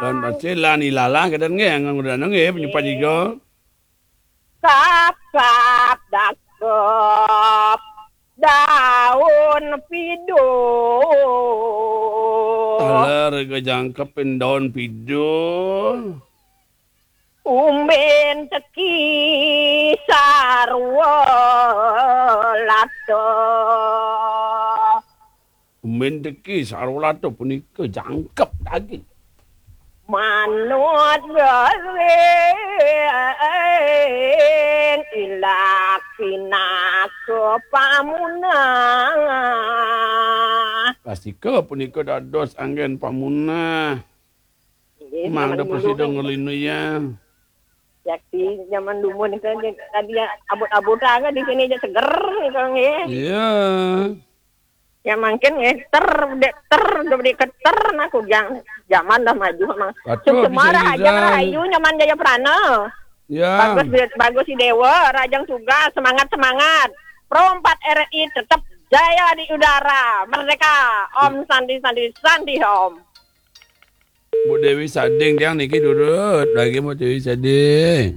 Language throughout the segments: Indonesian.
Dan pancela ni lalang kadang ngeng udah nangge penyupa juga. Kap kap dakep daun pido. Alar kejangkepin daun pido. Umben teki sarwa lato. Mendeki sarulato punika jangkep daging. Manut goreng ilak pina ke pamuna. Pasti ke punika dados anggen pamuna. Mang da presiden ngelinu ya. Yakti zaman dulu nih kan tadi abut-abut aja di sini aja seger nih kan ya. Iya. Ya makin ter gede keter aku zaman dah maju emang. Cemara Rajang Rahayu nyaman Jaya Prana. Ya. Bagus si Dewa, Rajang Tugas semangat. Pro 4 RI tetap jaya di udara. Merdeka. Om Sandi Om. Bu Dewi Sading yang niki dudut lagi mau Dewi Sading.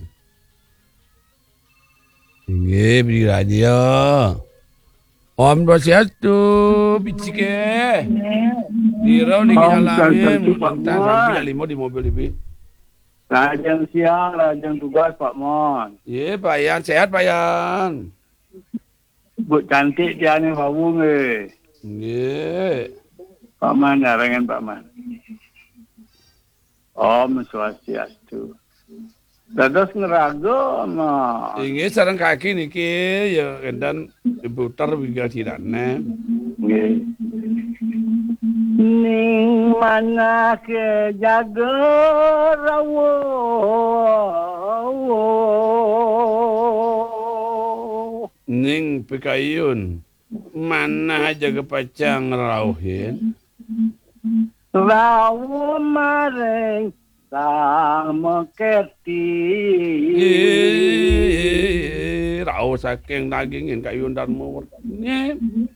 Ini beli radio. Om 21 bicike. Dirau niki alamin. Tentang sampai limo di mobil ibi. Rajang siang, Rajang Tugas Pak Mon. Iya Pak Yan, sehat Pak Yan. Bu cantik dia ni Pak Wung eh. Iya. Pak Man, darangan Pak Man. Om Swastiastu. Dados ngerago ma. Inge sareng kaki niki ya dan diputar biga sidane. Nggih. Ning mana ke jaga rawo. Ning pikayun mana jaga pacang rauhin. Rawo mareng sama keti. Rau saking dagingin kayun dan mur.